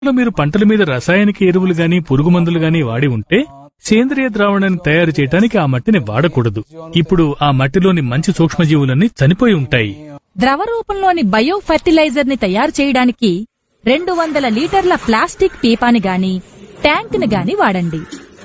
మీరు పంటల మీద రసాయనిక ఎరువులు గాని పురుగు మందులు గాని వాడి ఉంటే సేంద్రియ ద్రావణాన్ని తయారు చేయడానికి ఆ మట్టిని వాడకూడదు. ఇప్పుడు ఆ మట్టిలోని మంచి సూక్ష్మజీవులన్నీ చనిపోయి ఉంటాయి. ద్రవ రూపంలోని బయో ఫెర్టిలైజర్ ని తయారు చేయడానికి 200 లీటర్ల ప్లాస్టిక్ పీపాని గాని ట్యాంక్ ని గాని వాడండి.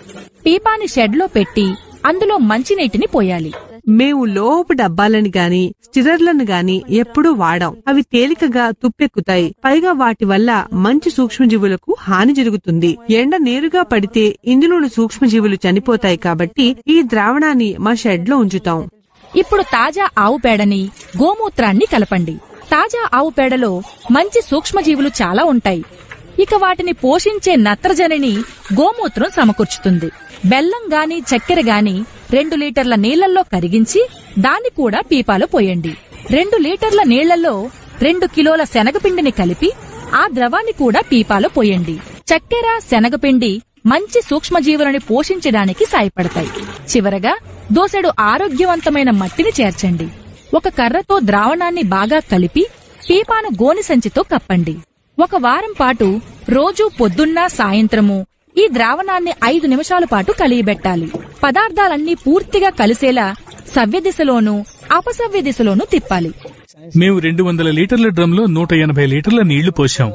పీపాని షెడ్ లో పెట్టి అందులో మంచినీటిని పోయాలి. మేము లోహపు డబ్బాలని గాని స్టిరర్లను గాని ఎప్పుడూ వాడాం. అవి తేలికగా తుప్పెక్కుతాయి. పైగా వాటి వల్ల మంచి సూక్ష్మజీవులకు హాని జరుగుతుంది. ఎండ నేరుగా పడితే ఇందులోని సూక్ష్మజీవులు చనిపోతాయి. కాబట్టి ఈ ద్రావణాన్ని మా షెడ్ లో ఉంచుతాం. ఇప్పుడు తాజా ఆవు పేడని గోమూత్రాన్ని కలపండి. తాజా ఆవు పేడలో మంచి సూక్ష్మజీవులు చాలా ఉంటాయి. ఇక వాటిని పోషించే నత్రజనిని గోమూత్రం సమకూర్చుతుంది. బెల్లం గాని చక్కెర గాని 2 లీటర్ల నీళ్లలో కరిగించి దాన్ని కూడా పీపాలో పోయండి. 2 లీటర్ల నీళ్లలో 2 కిలోల శనగపిండిని కలిపి ఆ ద్రవాన్ని కూడా పీపాలో పోయండి. చక్కెర, శనగపిండి మంచి సూక్ష్మజీవులను పోషించడానికి సాయపడతాయి. చివరగా దోసెడు ఆరోగ్యవంతమైన మట్టిని చేర్చండి. ఒక కర్రతో ద్రావణాన్ని బాగా కలిపి పీపాను గోని సంచితో కప్పండి. 1 వారం పాటు రోజూ పొద్దున్న సాయంత్రము ఈ ద్రావణాన్ని 5 నిమిషాల పాటు కలియబెట్టాలి. పదార్థాలన్నీ పూర్తిగా కలిసేలా సవ్య దిశలోనూ అపసవ్య దిశలోనూ తిప్పాలి. మేము 200 లీటర్ల డ్రమ్లో 180 లీటర్ల నీళ్లు పోశాం.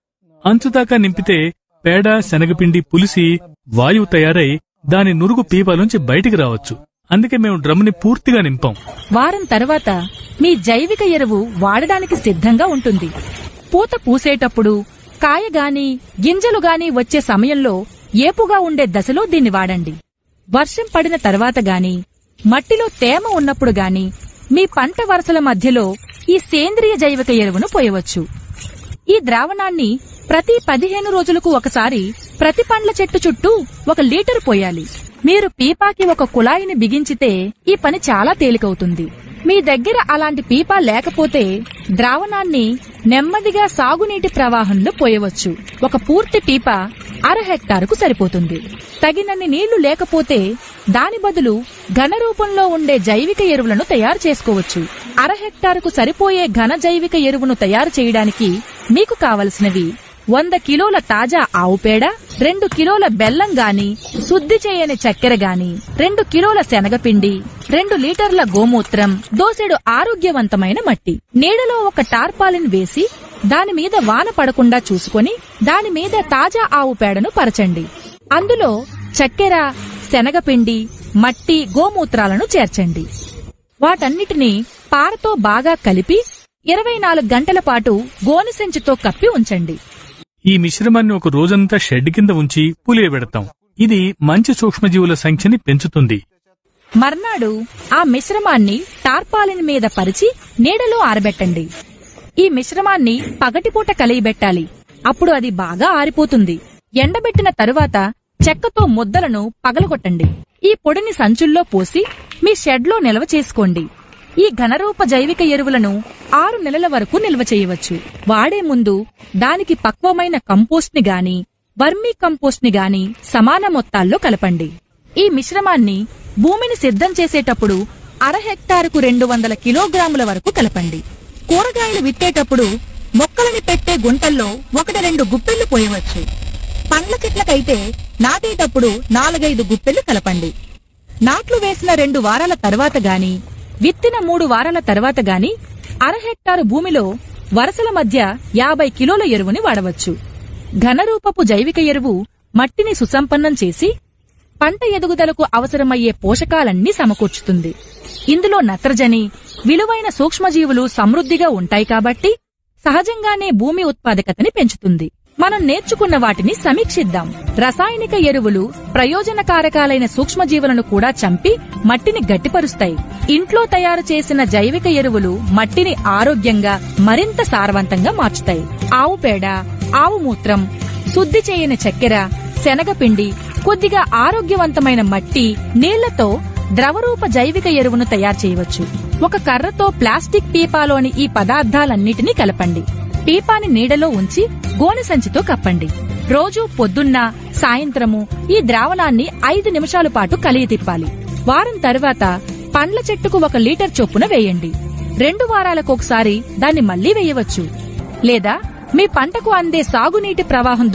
అంచుదాకా నింపితే పేడ, శనగపిండి పులిసి వాయువు తయారై దాని నురుగు పీపాలోంచి బయటికి రావచ్చు. అందుకే మేము డ్రమ్ని పూర్తిగా నింపాం. వారం తర్వాత మీ జైవిక ఎరువు వాడడానికి సిద్ధంగా ఉంటుంది. పూత పూసేటప్పుడు కాయగాని గింజలుగాని వచ్చే సమయంలో ఏపుగా ఉండే దశలో దీన్ని వాడండి. వర్షం పడిన తర్వాత గాని మట్టిలో తేమ ఉన్నప్పుడు గాని మీ పంట వరుసల మధ్యలో ఈ సేంద్రియ జైవిక ఎరువును పోయవచ్చు. ఈ ద్రావణాన్ని ప్రతి 15 రోజులకు ఒకసారి ప్రతి పండ్ల చెట్టు చుట్టూ 1 లీటర్ పోయాలి. మీరు పీపాకి ఒక కుళాయిని బిగించితే ఈ పని చాలా తేలికవుతుంది. మీ దగ్గర అలాంటి పీపా లేకపోతే ద్రావణాన్ని నెమ్మదిగా సాగునీటి ప్రవాహంలో పోయవచ్చు. ఒక పూర్తి పీపా 1/2 హెక్టారుకు సరిపోతుంది. తగినన్ని నీళ్లు లేకపోతే దాని బదులు ఘన రూపంలో ఉండే జైవిక ఎరువులను తయారు చేసుకోవచ్చు. 1/2 హెక్టారుకు సరిపోయే ఘన జైవిక ఎరువును తయారు చేయడానికి మీకు కావలసినవి 100 కిలోల తాజా ఆవు పేడ, 2 కిలోల బెల్లం గాని శుద్ధి చేయని చక్కెర గాని, 2 కిలోల శనగపిండి, 2 లీటర్ల గోమూత్రం, దోసెడు ఆరోగ్యవంతమైన మట్టి. నీడలో ఒక టార్పాలిన్ వేసి దానిమీద వాన పడకుండా చూసుకొని దానిమీద తాజా ఆవు పేడను పరచండి. అందులో చక్కెర, శనగపిండి, మట్టి, గోమూత్రాలను చేర్చండి. వాటన్నిటినీ పారతో బాగా కలిపి 24 గంటల పాటు గోనె సంచితో కప్పి ఉంచండి. ఈ మిశ్రమాన్ని ఒక రోజంతా షెడ్ కింద ఉంచి పులియబెడతాం. ఇది మంచి సూక్ష్మజీవుల సంఖ్యని పెంచుతుంది. మర్నాడు ఆ మిశ్రమాన్ని టార్పాలిన్ మీద పరిచి నీడలో ఆరబెట్టండి. ఈ మిశ్రమాన్ని పగటిపూట కలియబెట్టాలి. అప్పుడు అది బాగా ఆరిపోతుంది. ఎండబెట్టిన తరువాత చెక్కతో ముద్దలను పగలగొట్టండి. ఈ పొడిని సంచుల్లో పోసి మీ షెడ్లో నిల్వ చేసుకోండి. ఈ ఘనరూప జైవిక ఎరువులను 6 నెలల వరకు నిల్వ చేయవచ్చు. వాడే ముందు దానికి పక్వమైన కంపోస్ట్ ని గాని వర్మీ కంపోస్ట్ ని గాని సమాన మొత్తాల్లో కలపండి. ఈ మిశ్రమాన్ని భూమిని సిద్ధం చేసేటప్పుడు 1/2 హెక్టారుకు 200 కిలోగ్రాముల వరకు కలపండి. కూరగాయలు విత్తేటప్పుడు మొక్కలని పెట్టే గుంటల్లో 1-2 గుప్పెళ్లు పోయవచ్చు. పండ్ల చెట్లకైతే నాటేటప్పుడు 4-5 గుప్పెళ్లు కలపండి. నాట్లు వేసిన 2 వారాల తర్వాత గాని విత్తిన 3 వారాల తర్వాత గాని 1/2 హెక్టారు భూమిలో వరసల మధ్య 50 కిలోల ఎరువుని వాడవచ్చు. ఘనరూపపు జైవిక ఎరువు మట్టిని సుసంపన్నం చేసి పంట ఎదుగుదలకు అవసరమయ్యే పోషకాలన్నీ సమకూర్చుతుంది. ఇందులో నత్రజని, విలువైన సూక్ష్మజీవులు సమృద్ధిగా ఉంటాయి కాబట్టి సహజంగానే భూమి ఉత్పాదకతని పెంచుతుంది. మనం నేర్చుకున్న వాటిని సమీక్షిద్దాం. రసాయనిక ఎరువులు ప్రయోజనకారకాలైన సూక్ష్మజీవులను కూడా చంపి మట్టిని గట్టిపరుస్తాయి. ఇంట్లో తయారు చేసిన జైవిక ఎరువులు మట్టిని ఆరోగ్యంగా మరింత సారవంతంగా మార్చుతాయి. ఆవు పేడ, ఆవు మూత్రం, శుద్ధి చేయని చక్కెర, శనగపిండి, కొద్దిగా ఆరోగ్యవంతమైన మట్టి, నీళ్లతో ద్రవరూప జైవిక ఎరువును తయారు చేయవచ్చు. ఒక కర్రతో ప్లాస్టిక్ పీపాలోని ఈ పదార్థాలన్నిటినీ కలపండి. పీపాని నీడలో ఉంచి గోనె సంచితో కప్పండి. రోజూ పొద్దున్న సాయంత్రము ఈ ద్రావణాన్ని 5 నిమిషాల పాటు కలియ తిప్పాలి. వారం తర్వాత పండ్ల చెట్టుకు 1 లీటర్ చొప్పున వేయండి. 2 వారాలకొకసారి దాన్ని మళ్లీ వేయవచ్చు. లేదా మీ పంటకు అందే సాగునీటి ప్రవాహం